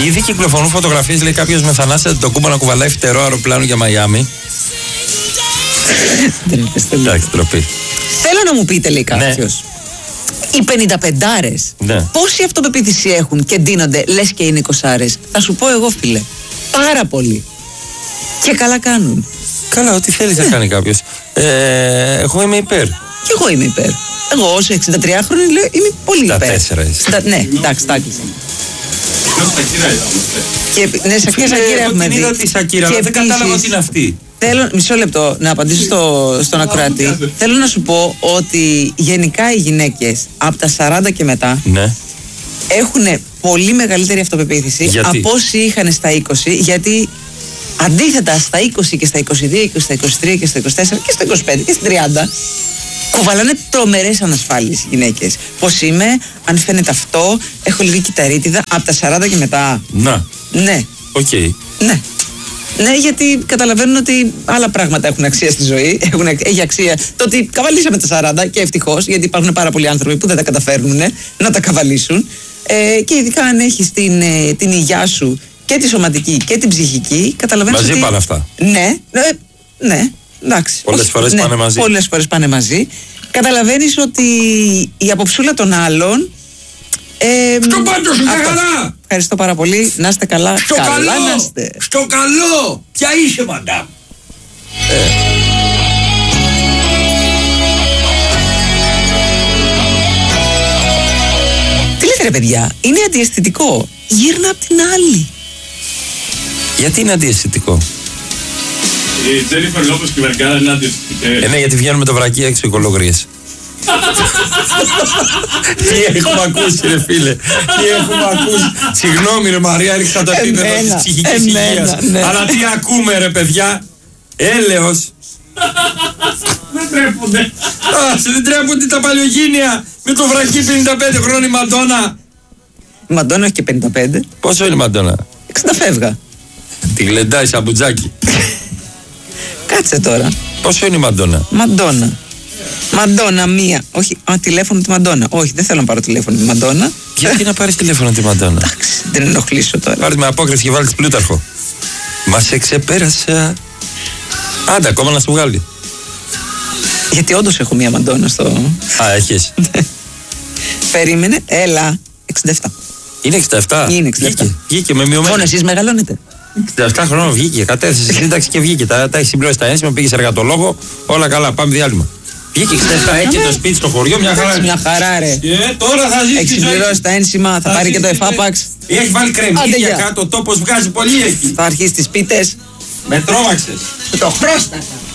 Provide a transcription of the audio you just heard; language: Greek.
Ήδη κυκλοφορούν φωτογραφίες, λέει κάποιος με Θανάση Αντετοκούμπο να κουβαλάει φτερό αεροπλάνο για Μαϊάμι. Εντάξει, τροπή. Θέλω να μου πείτε, λέει κάποιος. Οι 55άρες, πόση αυτοπεποίθηση έχουν και ντύνονται λες και είναι 20άρες? Θα σου πω εγώ, φίλε, πάρα πολύ. Και καλά κάνουν. Καλά, ό,τι θέλεις να κάνει κάποιος. Εγώ είμαι υπέρ. Και εγώ είμαι υπέρ. Εγώ ως 63χρονη λέω είμαι πολύ υπέρ. 64 ναι, εντάξει, τα άκλεισα. Ναι, Σακύρα έχουμε δει. Είδα τη Σακύρα, αλλά δεν κατάλαβα τι είναι αυτή. Θέλω, μισό λεπτό, να απαντήσω στον ακροατή. Θέλω να σου πω ότι γενικά οι γυναίκες από τα 40 και μετά έχουν πολύ μεγαλύτερη αυτοπεποίθηση από όσοι είχαν στα 20, γιατί αντίθετα στα 20 και στα 22 και στα 23 και στα 24 και στα 25 και στα 30 κουβαλάνε τρομερές ανασφάλειες οι γυναίκες. Πώς είμαι, αν φαίνεται αυτό, έχω λίγη κυταρίτιδα από τα 40 και μετά. Ναι. Οκ. Ναι. Ναι, γιατί καταλαβαίνουν ότι άλλα πράγματα έχουν αξία στη ζωή. Έχει αξία το ότι καβαλήσαμε τα 40 και ευτυχώς, γιατί υπάρχουν πάρα πολλοί άνθρωποι που δεν τα καταφέρνουν να τα καβαλήσουν. Και ειδικά αν έχεις την υγειά σου και τη σωματική και την ψυχική, καταλαβαίνεις. Μαζί ότι... πάνε αυτά. Ναι. Εντάξει. Πολλές φορές πάνε μαζί. Πολλές φορές πάνε μαζί. Καταλαβαίνεις ότι η αποψούλα των άλλων. Στο πάντο σου καλά! Ευχαριστώ πάρα πολύ. Να είστε καλά. Στο καλά καλό! Να είστε. Στο καλό! Ποια είσαι, μαντάμ? Τι λέτε, ρε παιδιά, είναι αντιαισθητικό. Γύρνα απ' την άλλη. Γιατί είναι αντιαισθητικό? Η Τζένιφερ Λόπες και η Βεργάρα είναι αντιαισθητικές. Ναι, γιατί βγαίνουν με το βρακί έξω οι κολογρίες. Τι έχουμε ακούσει, ρε φίλε? Τι έχουμε ακούσει? Συγγνώμη, ρε Μαρία, έριξα το επίπεδο της ψυχικής υγείας. Αλλά τι ακούμε, ρε παιδιά? Έλεος. Δεν τρέπονται. Δεν τρέπονται τα παλιογίνια. Με το βρακί 55 χρόνια η Μαντόνα. Η Μαντόνα έχει και 55. Πόσο είναι η Μαντόνα? 60 φεύγα. Τη γλεντάει σαν μπουτζάκι. Κάτσε τώρα. Πόσο είναι η Μαντόνα? Μαντόνα μία. Όχι, τηλέφωνο τη Μαντόνα. Όχι, δεν θέλω να πάρω τηλέφωνο τη Μαντόνα. Γιατί να πάρεις τηλέφωνο τη Μαντόνα? Εντάξει, δεν ενοχλήσω τώρα. Πάρτε με απόκριση και βάλτε Πλούταρχο. Μα σε ξεπέρασα. Άντε, ακόμα να σου βγάλει. Γιατί όντως έχω μία Μαντόνα στο. Α, έχεις. Περίμενε, έλα. 67. Είναι 67. Είναι 67. Βγήκε με μειωμένη. Μόνο εσείς μεγαλώνετε. 67 χρόνων βγήκε. Κατέθεσε στη σύνταξη και βγήκε. Τα έχει συμπληρώσει τα ένσημα, πήγε σε εργατολόγο. Όλα καλά, πάμε διάλειμμα. Βγήκε 67, έχει το σπίτι στο χωριό, μια χαρά. Μια χαρά, ρε. Τώρα θα ζήσει. Έχει συμπληρώσει τα ένσημα, θα πάρει και το εφάπαξ. Έχει βάλει κρεμμύδια κάτω, ο τόπος βγάζει πολύ εκεί. Θα αρχίσει τις πίτες. Με τρόμαξες. Το χρώστασα.